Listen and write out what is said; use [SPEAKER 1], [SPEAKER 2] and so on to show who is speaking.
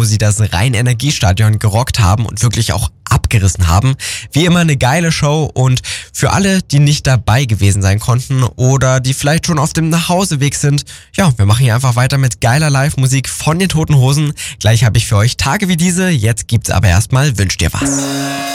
[SPEAKER 1] wo sie das Rhein-Energiestadion gerockt haben und wirklich auch abgerissen haben. Wie immer eine geile Show und für alle, die nicht dabei gewesen sein konnten oder die vielleicht schon auf dem Nachhauseweg sind, ja, wir machen hier einfach weiter mit geiler Live-Musik von den Toten Hosen. Gleich habe ich für euch Tage wie diese, jetzt gibt's aber erstmal Wünsch dir was.